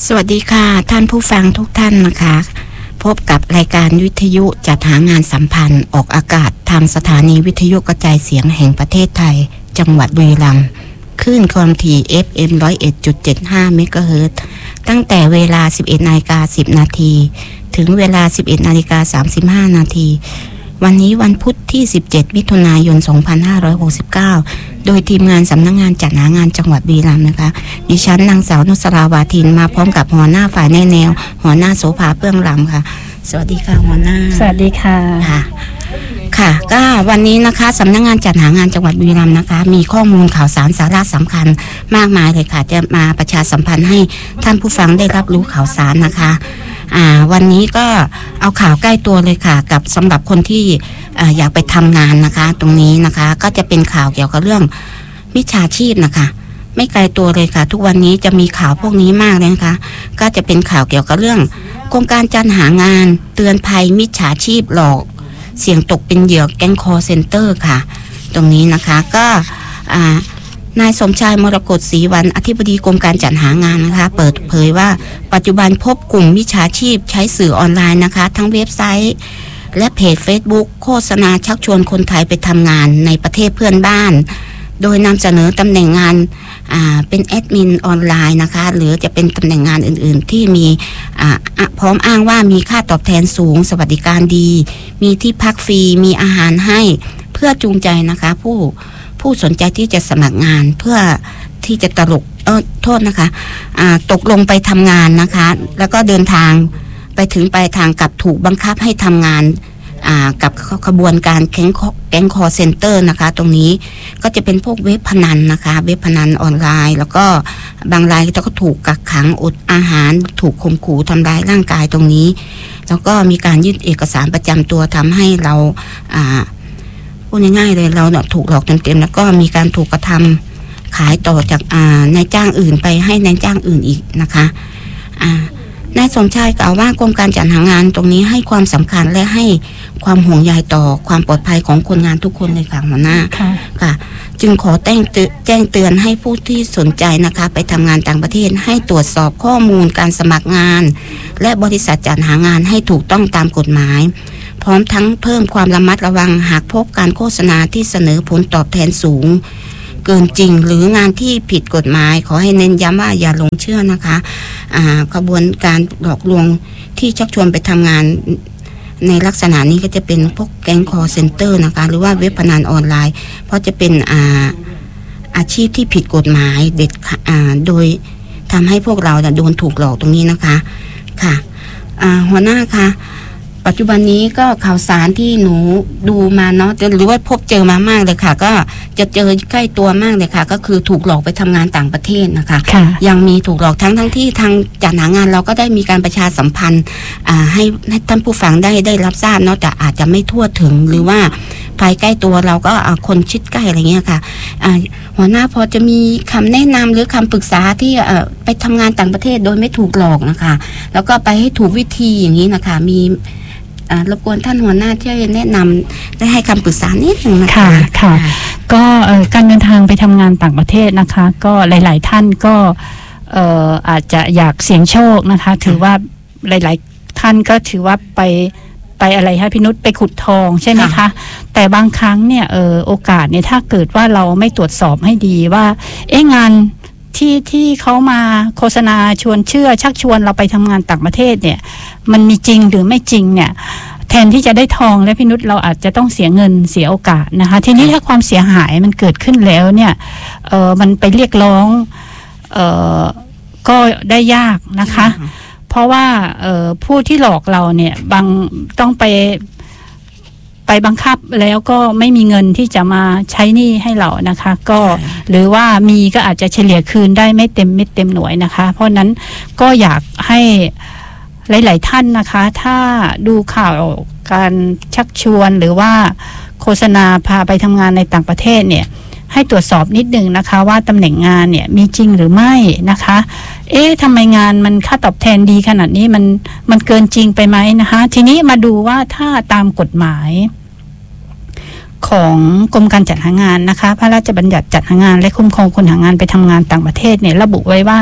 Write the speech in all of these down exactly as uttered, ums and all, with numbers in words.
สวัสดีค่ะท่านผู้ฟังทุกท่านนะคะพบกับรายการวิทยุจัดหางานสัมพันธ์ออกอากาศทางสถานีวิทยุกระจายเสียงแห่งประเทศไทยจังหวัดบุรีรัมย์คลื่นความถี่ เอฟ เอ็ม หนึ่งศูนย์เอ็ดจุดเจ็ดห้า เมกะเฮิรตซ์ตั้งแต่เวลา สิบเอ็ดนาฬิกาสิบนาทีถึงเวลา สิบเอ็ดนาฬิกาสามสิบห้านาทีวันนี้วันพุธที่สิบเจ็ดมิถุนายนสองพันห้าร้อยหกสิบเก้าโดยทีมงานสำนักงานจัดหางานจังหวัดบุรีรัมย์นะคะดิฉันนางสาวนุสราวาทินมาพร้อมกับหัวหน้าฝ่ายแนแนวหัวหน้าโสภาเปื้องลำค่ะสวัสดีค่ะหัวหน้าสวัสดีค่ะค่ะค่ะก็วันนี้นะคะสำนักงานจัดหางานจังหวัดบุรีรัมย์นะคะมีข้อมูลข่าวสารสาระสำคัญมากมายเลยค่ะจะมาประชาสัมพันธ์ให้ท่านผู้ฟังได้รับรู้ข่าวสารนะคะอ่าวันนี้ก็เอาข่าวใกล้ตัวเลยค่ะกับสำหรับคนที่อ่าอยากไปทำงานนะคะตรงนี้นะคะก็จะเป็นข่าวเกี่ยวกับเรื่องมิจฉาชีพนะคะไม่ไกลตัวเลยค่ะทุกวันนี้จะมีข่าวพวกนี้มากเลยนะคะก็จะเป็นข่าวเกี่ยวกับเรื่องโครงการจัดหางานเตือนภัยมิจฉาชีพหลอกเสี่ยงตกเป็นเหยื่อแก๊งคอลเซ็นเตอร์ค่ะตรงนี้นะคะก็อ่านายสมชายมรกตศรีวรรณอธิบดีกรมการจัดหางานนะคะเปิดเผยว่าปัจจุบันพบกลุ่มมิจฉาชีพใช้สื่อออนไลน์นะคะทั้งเว็บไซต์และเพจ Facebook โฆษณาชักชวนคนไทยไปทำงานในประเทศเพื่อนบ้านโดยนำเสนอตำแหน่งงานอ่าเป็นแอดมินออนไลน์นะคะหรือจะเป็นตำแหน่งงานอื่นๆที่มีอ่าพร้อมอ้างว่ามีค่าตอบแทนสูงสวัสดิการดีมีที่พักฟรีมีอาหารให้เพื่อจูงใจนะคะผู้ผู้สนใจที่จะสมัครงานเพื่อที่จะตลกเออโทษนะคะอ่าตกลงไปทำงานนะคะแล้วก็เดินทางไปถึงปลายทางกับถูกบังคับให้ทำงานอ่ากับขบวนการแก๊งแก๊งคอลเซ็นเตอร์นะคะตรงนี้ก็จะเป็นพวกเว็บพนันนะคะเว็บพนันออนไลน์แล้วก็บางรายก็ถูกกักขังอดอาหารถูกข่มขู่ทำร้ายร่างกายตรงนี้แล้วก็มีการยื่นเอกสารประจำตัวทำให้เราอ่าพูดง่ายๆเลยเราเนี่ยถูกหลอกเต็มๆแล้วก็มีการถูกกระทำขายต่อจากอ่านายจ้างอื่นไปให้นายจ้างอื่นอีกนะคะอ่านายสมชายกล่าวว่ากรมการจัดหางานตรงนี้ให้ความสำคัญและให้ความห่วงใยต่อความปลอดภัยของคนงานทุกคนเลยค่ะหัวหน้าค่ะจึงขอแจ้งแจ้งเตือนให้ผู้ที่สนใจนะคะไปทำงานต่างประเทศให้ตรวจสอบข้อมูลการสมัครงานและบริษัทจัดหางานให้ถูกต้องตามกฎหมายพร้อมทั้งเพิ่มความระมัดระวังหากพบการโฆษณาที่เสนอผลตอบแทนสูงเกินจริงหรืองานที่ผิดกฎหมายขอให้เน้นย้ำว่าอย่าหลงเชื่อนะคะอ่าขบวนการหลอกลวงที่ชักชวนไปทำงานในลักษณะนี้ก็จะเป็นพวกแก๊งคอลเซ็นเตอร์นะคะหรือว่าเว็บพนันออนไลน์เพราะจะเป็นอ่าอาชีพที่ผิดกฎหมายเด็ดอ่าโดยทำให้พวกเราโดนถูกหลอกตรงนี้นะคะค่ะอ่าหัวหน้าคะปัจจุบันนี้ก็ข่าวสารที่หนูดูมาเนาะหรือว่าพบเจอมามากเลยค่ะก็จะเจอใกล้ตัวมากเลยค่ะก็คือถูกหลอกไปทำงานต่างประเทศนะคะยังมีถูกหลอกทั้งทั้งที่ทางจัดหางานเราก็ได้มีการประชาสัมพันธ์อ่าให้ท่านผู้ฟังได้ได้รับทราบเนาะแต่อาจจะไม่ทั่วถึงหรือว่าภายใกล้ตัวเราก็คนชิดใกล้อะไรเงี้ยค่ะอ่าหัวหน้าพอจะมีคำแนะนำหรือคำปรึกษาที่เอ่อไปทำงานต่างประเทศโดยไม่ถูกหลอกนะคะแล้วก็ไปให้ถูกวิธีอย่างนี้นะคะมีรบกวนท่านหัวหน้าช่วยแนะนำได้ให้คำปรึกษานิดหนึ่งนะคะค่ะค่ะก็การเดินทางไปทำงานต่างประเทศนะคะก็หลายๆท่านก็อาจจะอยากเสี่ยงโชคนะคะถือว่าหลายๆท่านก็ถือว่าไปไปอะไรคะพี่นุชไปขุดทองใช่ไหมคะแต่บางครั้งเนี่ยเออโอกาสเนี่ยถ้าเกิดว่าเราไม่ตรวจสอบให้ดีว่าเอ๊ะงานที่ที่เขามาโฆษณาชวนเชื่อชักชวนเราไปทำงานต่างประเทศเนี่ยมันมีจริงหรือไม่จริงเนี่ยแทนที่จะได้ทองและพี่นุชเราอาจจะต้องเสียเงินเสียโอกาสนะคะทีนี้ถ้าความเสียหายมันเกิดขึ้นแล้วเนี่ยเออมันไปเรียกร้องเออก็ได้ยากนะคะเพราะว่าเออผู้ที่หลอกเราเนี่ยบางต้องไปไปบังคับแล้วก็ไม่มีเงินที่จะมาใช้หนี้ให้เรานะคะก็หรือว่ามีก็อาจจะเฉลี่ยคืนได้ไม่เต็มเม็ดเต็มหน่วยนะคะเพราะนั้นก็อยากให้หลายๆท่านนะคะถ้าดูข่าวการชักชวนหรือว่าโฆษณาพาไปทำงานในต่างประเทศเนี่ยให้ตรวจสอบนิดนึงนะคะว่าตำแหน่งงานเนี่ยมีจริงหรือไม่นะคะเอ๊ะทำไมงานมันค่าตอบแทนดีขนาดนี้มันมันเกินจริงไปไหมนะคะทีนี้มาดูว่าถ้าตามกฎหมายของกรมการจัดหางานนะคะพระราชบัญญัติจัดหางานและคุ้มครองคนหางานไปทำงานต่างประเทศเนี่ยระบุไว้ว่า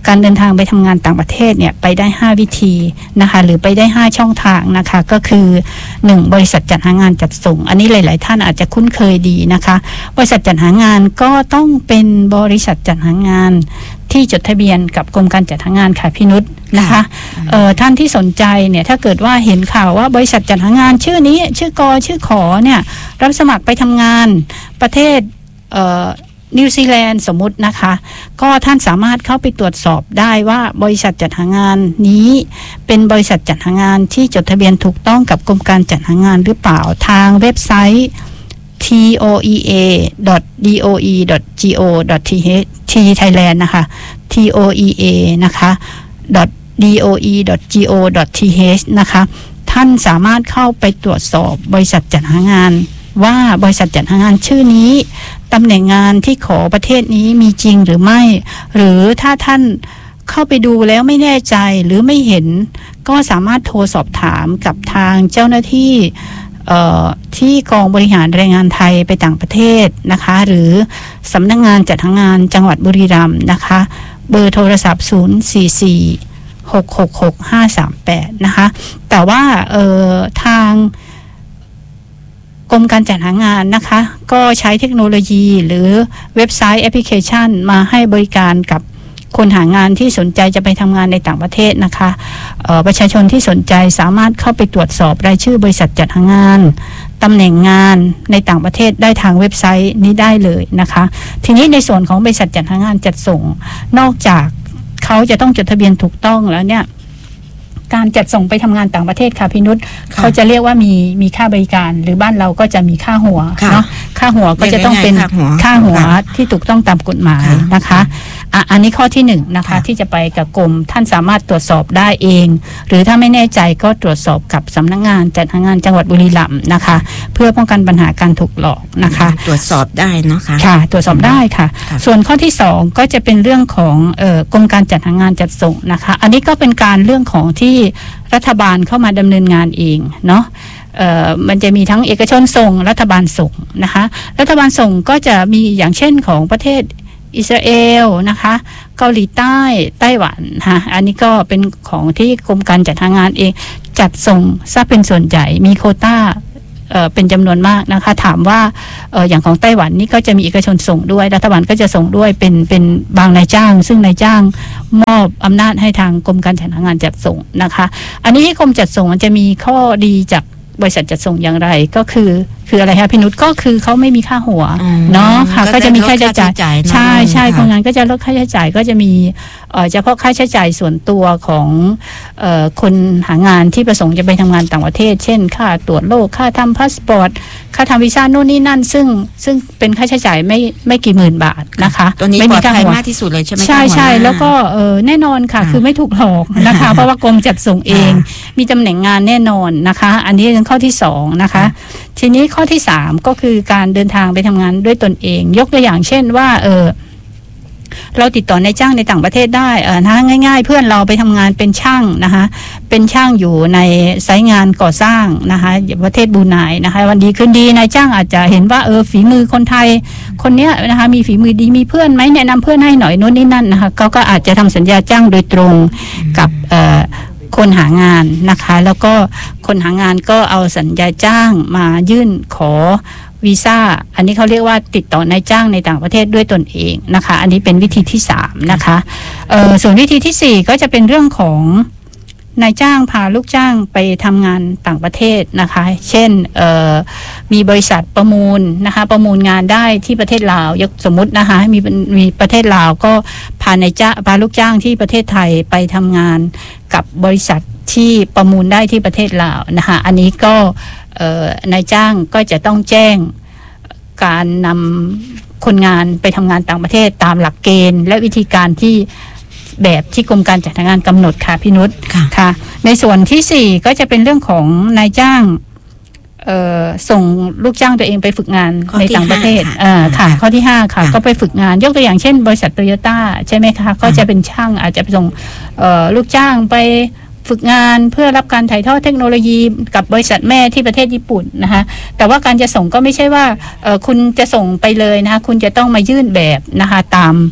การเดินทางไปทำงานต่างประเทศเนี่ยไปได้ห้าวิธีนะคะหรือไปได้ห้าช่องทางนะคะก็คือหนึ่งบริษัทจัดหางานจัดส่งอันนี้หลายๆท่านอาจจะคุ้นเคยดีนะคะบริษัทจัดหางานก็ต้องเป็นบริษัทจัดหางานที่จดทะเบียนกับกรมการจัดหางานค่ะพี่นุชนะคะเอ่อท่านที่สนใจเนี่ยถ้าเกิดว่าเห็นข่าวว่าบริษัทจัดหางานชื่อนี้ชื่อกอชื่อขอเนี่ยรับสมัครไปทำงานประเทศเอ่อนิวซีแลนด์สมมุตินะคะก็ท่านสามารถเข้าไปตรวจสอบได้ว่าบริษัทจัดหางานนี้เป็นบริษัทจัดหางานที่จดทะเบียนถูกต้องกับกรมการจัดหางานหรือเปล่าทางเว็บไซต์ ที โอ อี เอ ดอท ดี โอ อี ดอท จี โอ ดอท ที เอช ที Thailand นะคะ ที โอ อี เอ นะคะ ดี โอ อี ดอท จี โอ ดอท ที เอช นะคะท่านสามารถเข้าไปตรวจสอบบริษัทจัดหางานว่าบริษัทจัดหางานชื่อนี้ตำแหน่งงานที่ขอประเทศนี้มีจริงหรือไม่หรือถ้าท่านเข้าไปดูแล้วไม่แน่ใจหรือไม่เห็นก็สามารถโทรสอบถามกับทางเจ้าหน้าที่ที่กองบริหารแรงงานไทยไปต่างประเทศนะคะหรือสำนักงานจัดหางานจังหวัดบุรีรัมย์นะคะเบอร์โทรศัพท์ศูนย์ สี่ สี่ หก หก หก ห้า สาม แปดนะคะแต่ว่าเอ่อทางกรมการจัดหางานนะคะก็ใช้เทคโนโลยีหรือเว็บไซต์แอปพลิเคชันมาให้บริการกับคนหางานที่สนใจจะไปทำงานในต่างประเทศนะคะประชาชนที่สนใจสามารถเข้าไปตรวจสอบรายชื่อบริษัทจัดหางานตำแหน่งงานในต่างประเทศได้ทางเว็บไซต์นี้ได้เลยนะคะทีนี้ในส่วนของบริษัทจัดหางานจัดส่งนอกจากเขาจะต้องจดทะเบียนถูกต้องแล้วเนี่ยการจัดส่งไปทำงานต่างประเทศค่ะพี่นุชเขาจะเรียกว่ามีมีค่าบริการหรือบ้านเราก็จะมีค่าหัวเนาะค่าหัวก็จะต้องเป็นค่าหัวที่ถูกต้องตามกฎหมายนะคะอ่ะอันนี้ข้อที่หนึ่งนะคะที่จะไปกับกรมท่านสามารถตรวจสอบได้เองหรือถ้าไม่แน่ใจก็ตรวจสอบกับสำนักงานจัดหางานจังหวัดบุรีรัมย์นะคะเพื่อป้องกันปัญหาการถูกหลอกนะคะตรวจสอบได้นะคะค่ะตรวจสอบได้ค่ะส่วนข้อที่สองก็จะเป็นเรื่องของเอ่อกรมการจัดหางานจัดส่งนะคะอันนี้ก็เป็นการเรื่องของที่รัฐบาลเข้ามาดำเนินงานเองเนาะเอ่อมันจะมีทั้งเอกชนส่งรัฐบาลส่งนะคะรัฐบาลส่งก็จะมีอย่างเช่นของประเทศอิสราเอลนะคะเกาหลีใต้ไต้หวันฮะอันนี้ก็เป็นของที่กรมการจัดหางานเองจัดส่งซะเป็นส่วนใหญ่มีโควต้าเอ่อเป็นจำนวนมากนะคะถามว่าเอ่ออย่างของไต้หวันนี่ก็จะมีเอกชนส่งด้วยรัฐบาลก็จะส่งด้วยเป็นเป็นบางนายจ้างซึ่งนายจ้างมอบอำนาจให้ทางกรมการจัดหางานจัดส่งนะคะอันนี้ที่กรมจัดส่งมันจะมีข้อดีจากบริษัทจัดส่งอย่างไรก็คือคืออะไรคะพี่นุชก็คือเขาไม่มีค่าหัวเนาะค่ะก็จะมีค่าใช้จ่ายใช่ใช่คนงานก็จะลดค่าใช้จ่ายก็จะมีเอ่อเฉพาะค่าใช้จ่ายส่วนตัวของเอ่อคนหางานที่ประสงค์จะไปทำงานต่างประเทศเช่นค่าตรวจโรคค่าทำพาสปอร์ตค่าทำวีซ่านู่นนี่นั่นซึ่งซึ่งเป็นค่าใช้จ่ายไม่ไม่กี่หมื่นบาทนะคะตัวนี้ปลอดภัยมากที่สุดเลยใช่ไหมใช่ใช่แล้วก็เออแน่นอนค่ะคือไม่ถูกหลอกนะคะเพราะว่ากรมจัดส่งเองมีตำแหน่งงานแน่นอนนะคะอันนี้เป็นข้อที่สองนะคะทีนี้ข้อที่สามก็คือการเดินทางไปทำงานด้วยตนเองยกตัวอย่างเช่นว่าเออเราติดต่อนายจ้างในต่างประเทศได้เออนะง่ายๆเพื่อนเราไปทำงานเป็นช่างนะคะเป็นช่างอยู่ในไซต์งานก่อสร้างนะคะประเทศบรูไนนะคะวันดีคืนดีนายจ้างอาจจะเห็นว่าเออฝีมือคนไทยคนเนี้ยนะคะมีฝีมือดีมีเพื่อนไหมแนะนำเพื่อนให้หน่อยโน่นนี่นั่นนะคะเขาก็อาจจะทำสัญญาจ้างโดยตรงกับเอ่อคนหางานนะคะแล้วก็คนหางานก็เอาสัญญาจ้างมายื่นขอวีซ่าอันนี้เขาเรียกว่าติดต่อนายจ้างในต่างประเทศด้วยตนเองนะคะอันนี้เป็นวิธีที่สามนะคะเอ่อส่วนวิธีที่สี่ก็จะเป็นเรื่องของนายจ้างพาลูกจ้างไปทำงานต่างประเทศนะคะเช่นเอ่อมีบริษัทประมูลนะคะประมูลงานได้ที่ประเทศลาวยกสมมุตินะคะมีมีประเทศลาวก็พานายจ้างพาลูกจ้างที่ประเทศไทยไปทำงานกับบริษัทที่ประมูลได้ที่ประเทศลาวนะคะอันนี้ก็นายจ้างก็จะต้องแจ้งการนำคนงานไปทำงานต่างประเทศตามหลักเกณฑ์และวิธีการที่แบบที่กรมการจัดหางานกำหนดค่ะพี่นุชค่ะในส่วนที่สี่ก็จะเป็นเรื่องของนายจ้างส่งลูกจ้างตัวเองไปฝึกงานในต่างประเทศค่ะข้อที่ห้าค่ะก็ไปฝึกงานยกตัวอย่างเช่นบริษัทโตโยต้าใช่ไหมคะก็จะเป็นช่างอาจจะไปส่งลูกจ้างไปฝึกงานเพื่อรับการถ่ายทอดเทคโนโลยีกับบริษัทแม่ที่ประเทศญี่ปุ่นนะคะแต่ว่าการจะส่งก็ไม่ใช่ว่าคุณจะส่งไปเลยนะคะคุณจะต้องมายื่นแบบนะคะตามท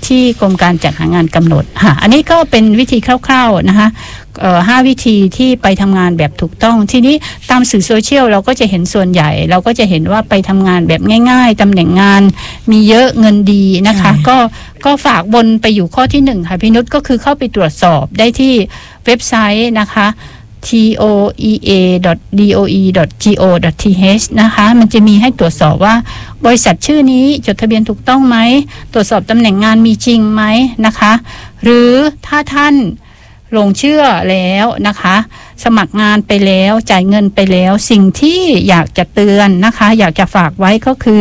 ที่กรมการจัดหางานกำหนดค่ะอันนี้ก็เป็นวิธีคร่าวๆนะคะเอ่อห้าวิธีที่ไปทำงานแบบถูกต้องทีนี้ตามสื่อโซเชียลเราก็จะเห็นส่วนใหญ่เราก็จะเห็นว่าไปทำงานแบบง่ายๆตำแหน่งงานมีเยอะเงินดีนะคะก็ก็ฝากวนไปอยู่ข้อที่หนึ่งค่ะพี่นุชก็คือเข้าไปตรวจสอบได้ที่เว็บไซต์นะคะ ที โอ อี เอ ดอท ดี โอ อี ดอท จี โอ ดอท ที เอช นะคะมันจะมีให้ตรวจสอบว่าบริษัทชื่อนี้จดทะเบียนถูกต้องไหมตรวจสอบตำแหน่งงานมีจริงไหมนะคะหรือถ้าท่านลงเชื่อแล้วนะคะสมัครงานไปแล้วจ่ายเงินไปแล้วสิ่งที่อยากจะเตือนนะคะอยากจะฝากไว้ก็คือ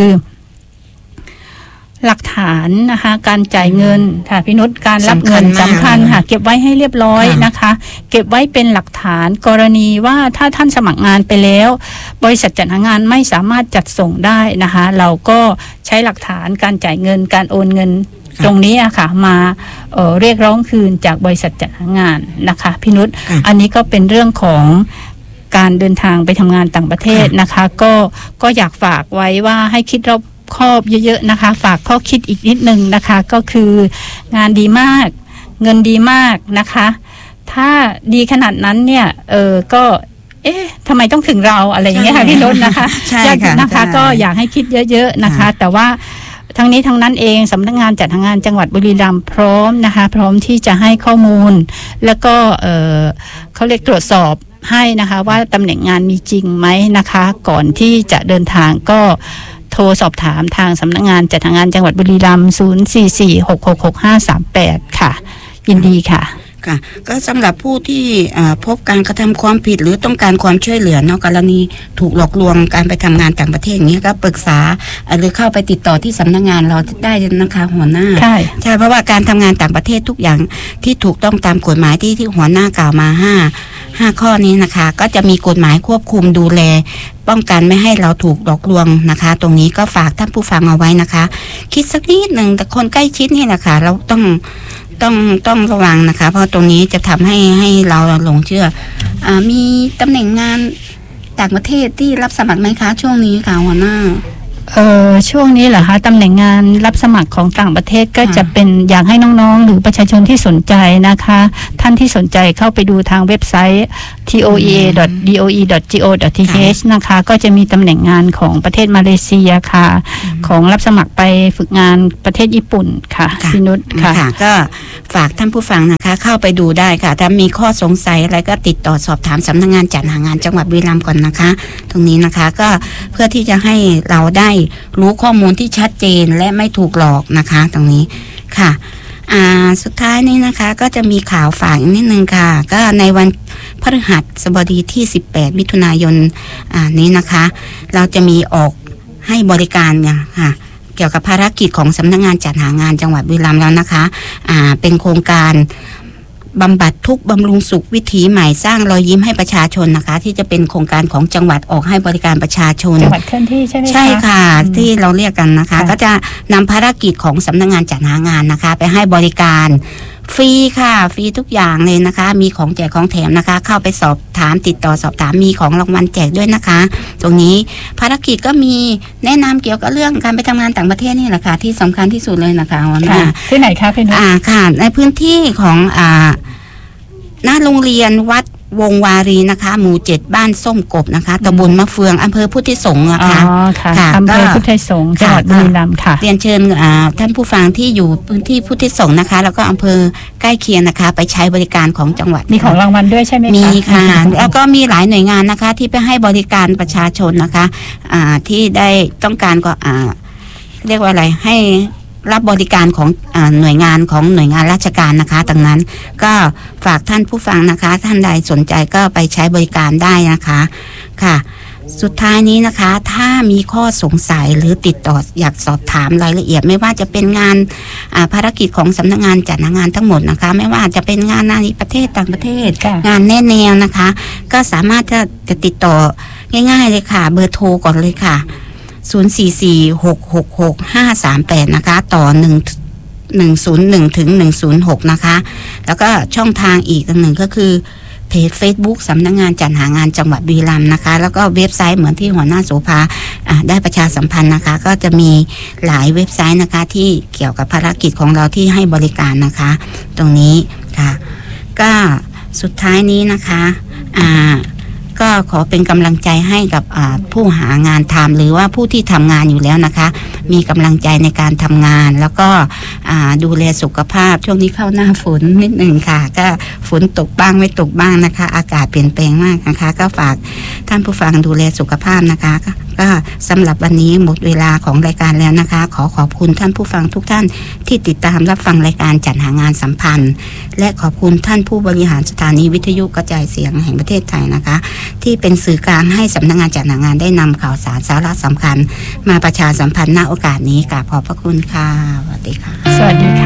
หลักฐานนะคะการจ่ายเงินค่ะพี่นุชการรับเงินสำคัญค่ะเก็บไว้ให้เรียบร้อยนะคะเก็บไว้เป็นหลักฐานกรณีว่าถ้าท่านสมัครงานไปแล้วบริษัทจัดหางานไม่สามารถจัดส่งได้นะคะเราก็ใช้หลักฐานการจ่ายเงินการโอนเงินตรงนี้อะค่ะมาเอ่อเรียกร้องคืนจากบริษัทจัดหางานนะคะพี่นุชอันนี้ก็เป็นเรื่องของการเดินทางไปทำงานต่างประเทศนะคะก็ก็อยากฝากไว้ว่าให้คิดรอบคอบเยอะๆนะคะฝากข้อคิดอีกนิดนึงนะคะก็คืองานดีมากเงินดีมากนะคะถ้าดีขนาดนั้นเนี่ยเออก็เอ๊ะทำไมต้องถึงเราอะไรอย่างเงี้ยค่ะพี่นุชนะคะใช่ค่ะนะคะก็อยากให้คิดเยอะๆนะคะแต่ว่าทั้งนี้ทั้งนั้นเองสำนักงานจัดหางานจังหวัดบุรีรัมย์พร้อมนะคะพร้อมที่จะให้ข้อมูลแล้วก็เออเขาเรียกตรวจสอบให้นะคะว่าตำแหน่งงานมีจริงไหมนะคะก่อนที่จะเดินทางก็โทรสอบถามทางสำนักงานจัดหางานจังหวัดบุรีรัมย์ศูนย์ สี่ สี่ หก หก หก ห้า สาม แปดค่ะยินดีค่ะค่ะก็สำหรับผู้ที่พบการกระทำความผิดหรือต้องการความช่วยเหลือเนาะกรณีถูกหลอกลวงการไปทำงานต่างประเทศอย่างนี้ก็ปรึกษาหรือเข้าไปติดต่อที่สำนักงานเราได้นะคะหัวหน้าใช่ใช่เพราะว่าการทำงานต่างประเทศทุกอย่างที่ถูกต้องตามกฎหมายที่ที่หัวหน้ากล่าวมาห้าห้าข้อนี้นะคะก็จะมีกฎหมายควบคุมดูแลป้องกันไม่ให้เราถูกหลอกลวงนะคะตรงนี้ก็ฝากท่านผู้ฟังเอาไว้นะคะคิดสักนิดหนึ่งแต่คนใกล้ชิดนี่แหละค่ะเราต้องต้องต้องระวังนะคะเพราะตรงนี้จะทำให้ให้เราหลงเชื่ออ่ามีตำแหน่งงานต่างประเทศที่รับสมัครไหมคะช่วงนี้ค่ะหัวหน้าเออช่วงนี้เหรอคะตำแหน่งงานรับสมัครของต่างประเทศก็จะเป็นอยากให้น้องๆหรือประชาชนที่สนใจนะคะท่านที่สนใจเข้าไปดูทางเว็บไซต์ ที โอ อี เอ ดอท ดี โอ อี ดอท จี โอ ดอท ที เอช นะคะก็จะมีตำแหน่งงานของประเทศมาเลเซียค่ะของรับสมัครไปฝึกงานประเทศญี่ปุ่นค่ะพี่นุชค่ะก็ฝากท่านผู้ฟังนะคะเข้าไปดูได้ค่ะถ้ามีข้อสงสัยอะไรก็ติดต่อสอบถามสำนักงานจัดหางานจังหวัดบุรีรัมย์ก่อนนะคะตรงนี้นะคะก็เพื่อที่จะให้เราได้รู้ข้อมูลที่ชัดเจนและไม่ถูกหลอกนะคะตรงนี้ค่ะอ่าสุดท้ายนี้นะคะก็จะมีข่าวฝากอีกนิดนึงค่ะก็ในวันพฤหัสบดีที่สิบแปดมิถุนายนอ่านี้นะคะเราจะมีออกให้บริการเนี่ยค่ะเกี่ยวกับภารกิจของสำนักงานจัดหางานจังหวัดบุรีรัมย์แล้วนะคะอ่าเป็นโครงการบำบัดทุกบำรุงสุขวิถีใหม่สร้างรอยยิ้มให้ประชาชนนะคะที่จะเป็นโครงการของจังหวัดออกให้บริการประชาชนจังหวัดเคลื่อนที่ใช่ไหมคะใช่ค่ะที่เราเรียกกันนะคะก็จะนำภารกิจของสำนักงานจัดหางานนะคะไปให้บริการฟรีค่ะฟรีทุกอย่างเลยนะคะมีของแจกของแถมนะคะเข้าไปสอบถามติดต่อสอบถามมีของรางวัลแจกด้วยนะคะตรงนี้ภารกิจก็มีแนะนำเกี่ยวกับเรื่องการไปทำงานต่างประเทศนี่แหละค่ะที่สำคัญที่สุดเลยนะคะค่ะที่ไหนคะพี่นุชอ่าค่ะในพื้นที่ของอ่าหน้าโรงเรียนวัดวงวารีนะคะหมู่เจ็ดบ้านส้มกบนะคะตำบลมะเฟืองอำเภอพุทธิสงฆ์นะคะอ๋อค่ะอำเภอพุทธิสงฆ์จังหวัดบุรีรัมย์ค่ะเรียนเชิญท่านผู้ฟังที่อยู่พื้นที่พุทธิสงฆ์นะคะแล้วก็อำเภอใกล้เคียงนะคะไปใช้บริการของจังหวัดมีของรางวัลด้วยใช่ไหมคะมีค่ะแล้วก็มีหลายหน่วยงานนะคะที่ไปให้บริการประชาชนนะคะอ่าที่ได้ต้องการก็อ่าเรียกว่าอะไรให้รับบริการของอ่าหน่วยงานของหน่วยงานราชการนะคะดังนั้นก็ฝากท่านผู้ฟังนะคะท่านใดสนใจก็ไปใช้บริการได้นะคะค่ะสุดท้ายนี้นะคะถ้ามีข้อสงสัยหรือติดต่ออยากสอบถามรายละเอียดไม่ว่าจะเป็นงานภารกิจของสำนักงานจัดหางานทั้งหมดนะคะไม่ว่าจะเป็นงานในประเทศต่างประเทศงานแน่แนวนะคะก็สามารถจะจะติดต่อง่ายๆเลยค่ะเบอร์โทรก่อนเลยค่ะศูนย์ สี่ สี่ หก หก หก ห้า สาม แปดนะคะต่อหนึ่ง หนึ่ง ศูนย์ หนึ่ง ถึง หนึ่ง ศูนย์ หกนะคะแล้วก็ช่องทางอีกอันหนึ่งก็คือเพจ Facebook สำนักงานจัดหางานจังหวัดบุรีรัมย์นะคะแล้วก็เว็บไซต์เหมือนที่หัวหน้าโสภาได้ประชาสัมพันธ์นะคะก็จะมีหลายเว็บไซต์นะคะที่เกี่ยวกับภารกิจของเราที่ให้บริการนะคะตรงนี้ค่ะก็สุดท้ายนี้นะคะอ่าก็ขอเป็นกำลังใจให้กับผู้หางานทำหรือว่าผู้ที่ทำงานอยู่แล้วนะคะมีกำลังใจในการทำงานแล้วก็ดูแลสุขภาพช่วงนี้เข้าหน้าฝนนิดหนึ่งค่ะก็ฝนตกบ้างไม่ตกบ้างนะคะอากาศเปลี่ยนแปลงมากนะคะก็ฝากท่านผู้ฟังดูแลสุขภาพนะคะก็สำหรับวันนี้หมดเวลาของรายการแล้วนะคะขอขอบคุณท่านผู้ฟังทุกท่านที่ติดตามรับฟังรายการจัดหางานสัมพันธ์และขอบคุณท่านผู้บริหารสถานีวิทยุกระจายเสียงแห่งประเทศไทยนะคะที่เป็นสื่อกลางให้สำนักงานจัดหางานได้นำข่าวสารสาระสำคัญมาประชาสัมพันธ์ณโอกาสนี้กราบขอบพระคุณค่ะสวัสดีค่ะสวัสดีค่ะ